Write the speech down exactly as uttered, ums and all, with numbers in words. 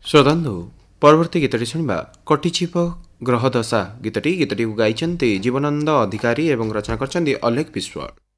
श्रोतांधु परवर्ती गीतटी शुणा कटिछिप ग्रहदशा गीतटी गीतटी गाइछन्ति जीवनानंद अधिकारी एवं रचना करछन्ति अलेख विश्वाल।